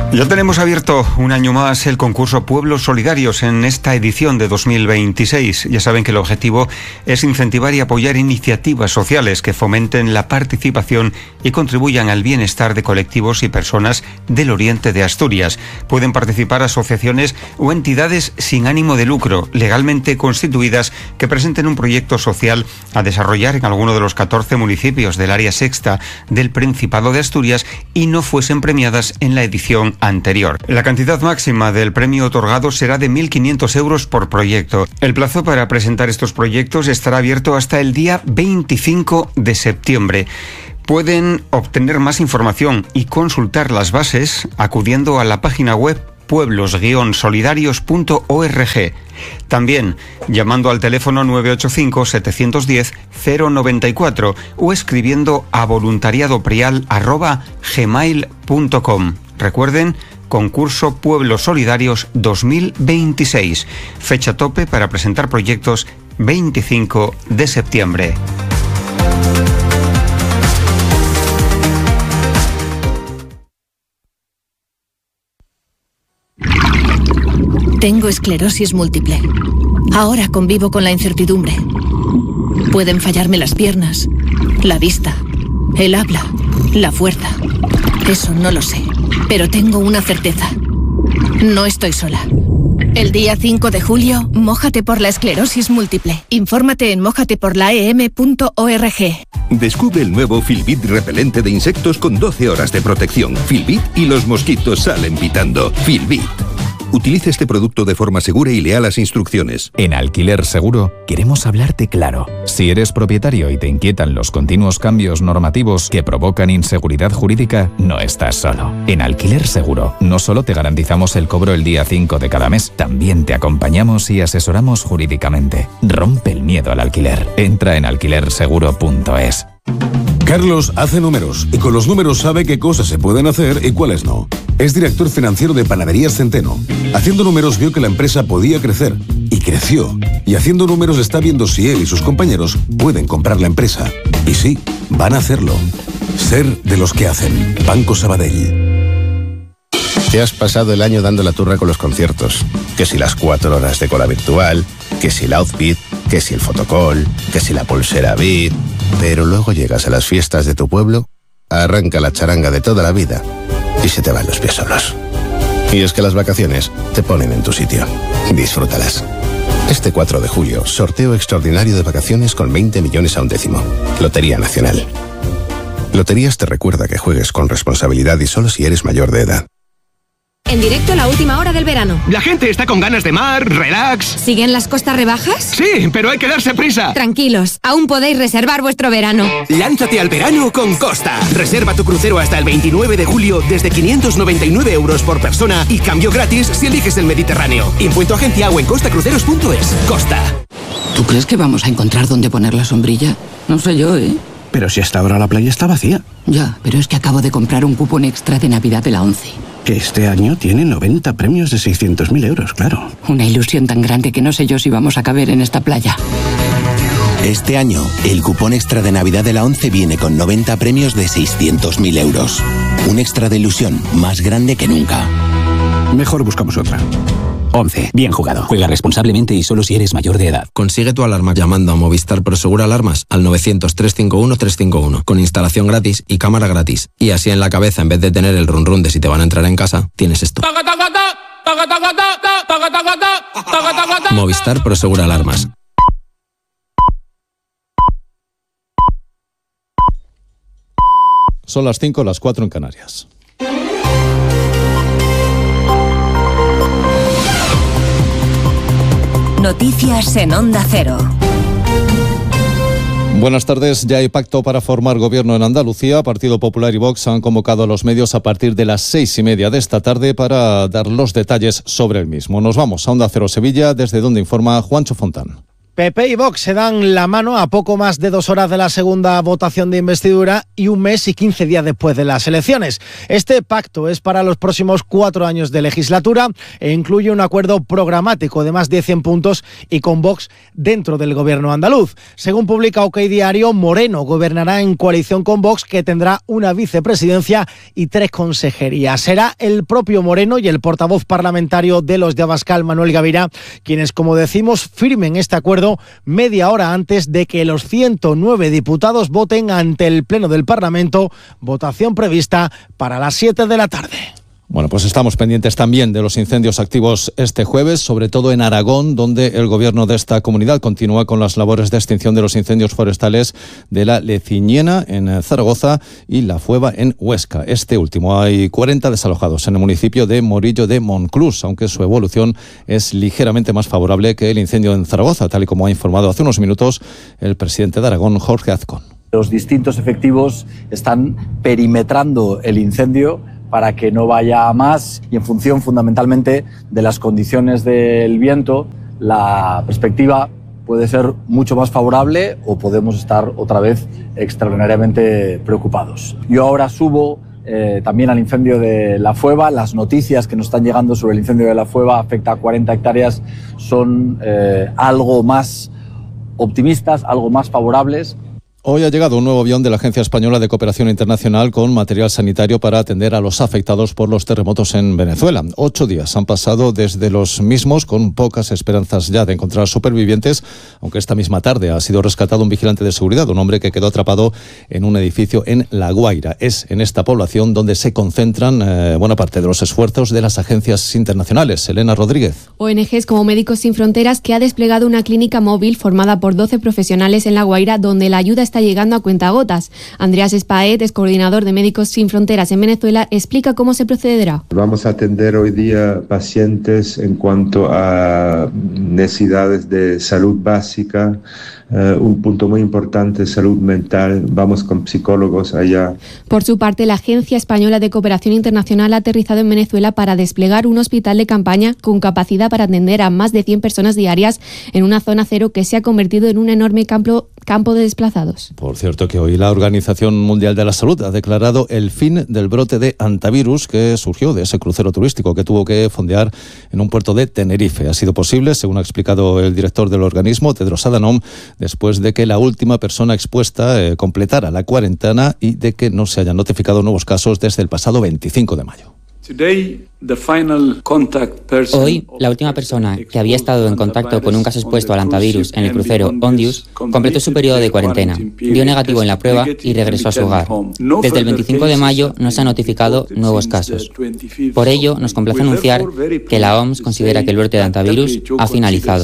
Ya tenemos abierto un año más el concurso Pueblos Solidarios en esta edición de 2026. Ya saben que el objetivo es incentivar y apoyar iniciativas sociales que fomenten la participación y contribuyan al bienestar de colectivos y personas del oriente de Asturias. Pueden participar asociaciones o entidades sin ánimo de lucro, legalmente constituidas, que presenten un proyecto social a desarrollar en alguno de los 14 municipios del área sexta del Principado de Asturias y no fuesen premiadas en la edición anterior. La cantidad máxima del premio otorgado será de 1.500 euros por proyecto. El plazo para presentar estos proyectos estará abierto hasta el día 25 de septiembre. Pueden obtener más información y consultar las bases acudiendo a la página web pueblos-solidarios.org. También llamando al teléfono 985-710-094 o escribiendo a voluntariadoprial@gmail.com. Recuerden, concurso Pueblos Solidarios 2026. Fecha tope para presentar proyectos 25 de septiembre. Tengo esclerosis múltiple. Ahora convivo con la incertidumbre. Pueden fallarme las piernas, la vista, el habla, la fuerza. Eso no lo sé, pero tengo una certeza. No estoy sola. El día 5 de julio, mójate por la esclerosis múltiple. Infórmate en mojateporlaem.org. Descubre el nuevo Filbit repelente de insectos con 12 horas de protección. Filbit y los mosquitos salen pitando. Filbit. Utilice este producto de forma segura y lea las instrucciones. En Alquiler Seguro queremos hablarte claro. Si eres propietario y te inquietan los continuos cambios normativos que provocan inseguridad jurídica, no estás solo. En Alquiler Seguro no solo te garantizamos el cobro el día 5 de cada mes, también te acompañamos y asesoramos jurídicamente. Rompe el miedo al alquiler. Entra en alquilerseguro.es. Carlos hace números y con los números sabe qué cosas se pueden hacer y cuáles no. Es director financiero de Panaderías Centeno. Haciendo números vio que la empresa podía crecer y creció. Y haciendo números está viendo si él y sus compañeros pueden comprar la empresa. Y sí, van a hacerlo. Ser de los que hacen. Banco Sabadell. Te has pasado el año dando la turra con los conciertos. Que si las 4 horas de cola virtual, que si el outfit, que si el fotocall, que si la pulsera VIP. Pero luego llegas a las fiestas de tu pueblo, arranca la charanga de toda la vida y se te van los pies solos. Y es que las vacaciones te ponen en tu sitio. Disfrútalas. Este 4 de julio, sorteo extraordinario de vacaciones con 20 millones a un décimo. Lotería Nacional. Loterías te recuerda que juegues con responsabilidad y solo si eres mayor de edad. En directo la última hora del verano. La gente está con ganas de mar, relax. ¿Siguen las costas rebajas? Sí, pero hay que darse prisa. Tranquilos, aún podéis reservar vuestro verano. Lánzate al verano con Costa. Reserva tu crucero hasta el 29 de julio desde 599 euros por persona y cambio gratis si eliges el Mediterráneo. Impuesto agencia o en costacruceros.es. Costa. ¿Tú crees que vamos a encontrar dónde poner la sombrilla? No sé yo, ¿eh? Pero si hasta ahora la playa está vacía. Ya, pero es que acabo de comprar un cupón extra de Navidad de la ONCE. Que este año tiene 90 premios de 600.000 euros, claro. Una ilusión tan grande que no sé yo si vamos a caber en esta playa. Este año, el cupón extra de Navidad de la ONCE viene con 90 premios de 600.000 euros. Un extra de ilusión más grande que nunca. Mejor buscamos otra. 11. Bien jugado. Juega responsablemente y solo si eres mayor de edad. Consigue tu alarma llamando a Movistar Prosegur Alarmas al 900-351-351 con instalación gratis y cámara gratis. Y así en la cabeza, en vez de tener el run run de si te van a entrar en casa, tienes esto. Movistar Prosegur Alarmas. Son las 5, las 4 en Canarias. Noticias en Onda Cero. Buenas tardes. Ya hay pacto para formar gobierno en Andalucía. Partido Popular y Vox han convocado a los medios a partir de las 6:30 de esta tarde para dar los detalles sobre el mismo. Nos vamos a Onda Cero Sevilla, desde donde informa Juancho Fontán. PP y Vox se dan la mano a poco más de 2 horas de la segunda votación de investidura y 1 mes y 15 días después de las elecciones. Este pacto es para los próximos 4 años de legislatura e incluye un acuerdo programático de más de 100 puntos y con Vox dentro del gobierno andaluz. Según publica OK Diario, Moreno gobernará en coalición con Vox, que tendrá una vicepresidencia y 3 consejerías. Será el propio Moreno y el portavoz parlamentario de los de Abascal, Manuel Gavira, quienes, como decimos, firmen este acuerdo media hora antes de que los 109 diputados voten ante el Pleno del Parlamento, votación prevista para las 7 de la tarde. Bueno, pues estamos pendientes también de los incendios activos este jueves, sobre todo en Aragón, donde el gobierno de esta comunidad continúa con las labores de extinción de los incendios forestales de la Leciñena en Zaragoza y la Fueva en Huesca. Este último, hay 40 desalojados en el municipio de Morillo de Monclús, aunque su evolución es ligeramente más favorable que el incendio en Zaragoza, tal y como ha informado hace unos minutos el presidente de Aragón, Jorge Azcón. Los distintos efectivos están perimetrando el incendio para que no vaya a más, y en función fundamentalmente de las condiciones del viento, la perspectiva puede ser mucho más favorable o podemos estar otra vez extraordinariamente preocupados. Yo ahora subo también al incendio de la Fueva. Las noticias que nos están llegando sobre el incendio de la Fueva, afecta a 40 hectáreas, son algo más optimistas, algo más favorables. Hoy ha llegado un nuevo avión de la Agencia Española de Cooperación Internacional con material sanitario para atender a los afectados por los terremotos en Venezuela. 8 días han pasado desde los mismos, con pocas esperanzas ya de encontrar supervivientes, aunque esta misma tarde ha sido rescatado un vigilante de seguridad, un hombre que quedó atrapado en un edificio en La Guaira. Es en esta población donde se concentran buena parte de los esfuerzos de las agencias internacionales. Elena Rodríguez. ONGs como Médicos Sin Fronteras, que ha desplegado una clínica móvil formada por 12 profesionales en La Guaira, donde la ayuda está llegando a cuentagotas. Andreas Spaet, es coordinador de Médicos Sin Fronteras en Venezuela, explica cómo se procederá. Vamos a atender hoy día pacientes en cuanto a necesidades de salud básica, un punto muy importante, salud mental. Vamos con psicólogos allá. Por su parte, la Agencia Española de Cooperación Internacional ha aterrizado en Venezuela para desplegar un hospital de campaña con capacidad para atender a más de 100 personas diarias en una zona cero que se ha convertido en un enorme campo de desplazados. Por cierto, que hoy la Organización Mundial de la Salud ha declarado el fin del brote de hantavirus que surgió de ese crucero turístico que tuvo que fondear en un puerto de Tenerife. Ha sido posible, según ha explicado el director del organismo, Tedros Adhanom, después de que la última persona expuesta completara la cuarentena y de que no se hayan notificado nuevos casos desde el pasado 25 de mayo. Hoy, la última persona que había estado en contacto con un caso expuesto al hantavirus en el crucero Ondius completó su periodo de cuarentena, dio negativo en la prueba y regresó a su hogar. Desde el 25 de mayo no se han notificado nuevos casos. Por ello, nos complace anunciar que la OMS considera que el brote de hantavirus ha finalizado.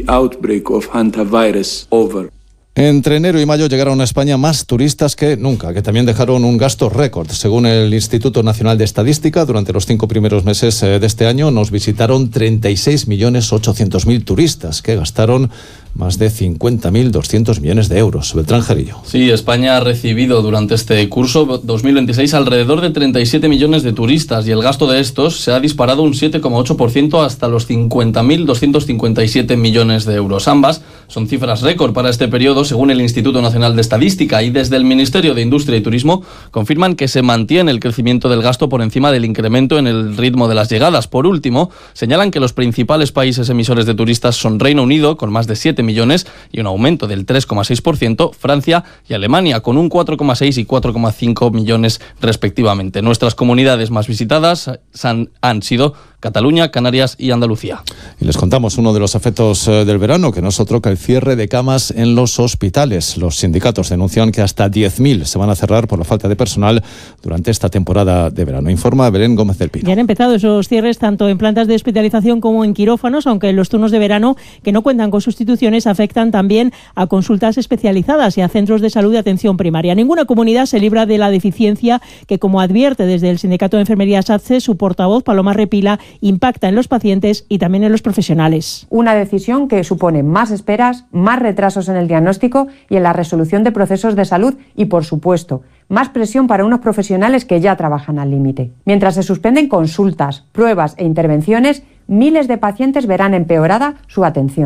Entre enero y mayo llegaron a España más turistas que nunca, que también dejaron un gasto récord. Según el Instituto Nacional de Estadística, durante los 5 primeros meses de este año nos visitaron 36.800.000 turistas, que gastaron más de 50.200 millones de euros. Beltrán Jarillo. Sí, España ha recibido durante este curso 2026 alrededor de 37 millones de turistas y el gasto de estos se ha disparado un 7,8% hasta los 50.257 millones de euros. Ambas son cifras récord para este periodo, según el Instituto Nacional de Estadística, y desde el Ministerio de Industria y Turismo confirman que se mantiene el crecimiento del gasto por encima del incremento en el ritmo de las llegadas. Por último, señalan que los principales países emisores de turistas son Reino Unido, con más de 7 millones y un aumento del 3,6%, Francia y Alemania, con un 4,6 y 4,5 millones respectivamente. Nuestras comunidades más visitadas han sido Cataluña, Canarias y Andalucía. Y les contamos uno de los efectos del verano, que no es otro que el cierre de camas en los hospitales. Los sindicatos denuncian que hasta 10.000 se van a cerrar por la falta de personal durante esta temporada de verano. Informa Belén Gómez del Pino. Ya han empezado esos cierres tanto en plantas de hospitalización como en quirófanos, aunque los turnos de verano que no cuentan con sustituciones afectan también a consultas especializadas y a centros de salud de atención primaria. Ninguna comunidad se libra de la deficiencia que, como advierte desde el Sindicato de Enfermería SATSE, su portavoz, Paloma Repila, impacta en los pacientes y también en los profesionales. Una decisión que supone más esperas, más retrasos en el diagnóstico y en la resolución de procesos de salud y, por supuesto, más presión para unos profesionales que ya trabajan al límite. Mientras se suspenden consultas, pruebas e intervenciones, miles de pacientes verán empeorada su atención.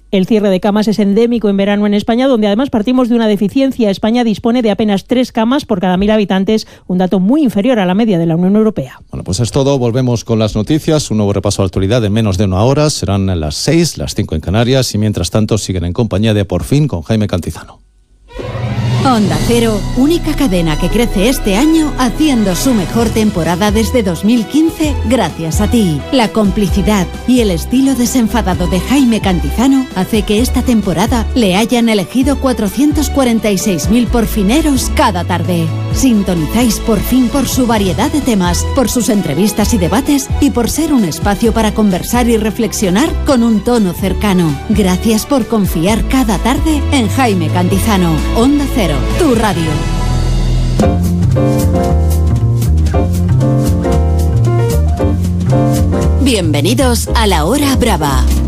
El cierre de camas es endémico en verano en España, donde además partimos de una deficiencia. España dispone de apenas 3 camas por cada 1.000 habitantes, un dato muy inferior a la media de la Unión Europea. Bueno, pues es todo. Volvemos con las noticias. Un nuevo repaso a la actualidad en menos de una hora. Serán las 6, las 5 en Canarias y mientras tanto siguen en compañía de Por Fin con Jaime Cantizano. Onda Cero, única cadena que crece este año haciendo su mejor temporada desde 2015 gracias a ti. La complicidad y el estilo desenfadado de Jaime Cantizano hace que esta temporada le hayan elegido 446.000 porfineros cada tarde. Sintonizáis Por Fin por su variedad de temas, por sus entrevistas y debates y por ser un espacio para conversar y reflexionar con un tono cercano. Gracias por confiar cada tarde en Jaime Cantizano. Onda Cero, tu radio. Bienvenidos a La Hora Brava.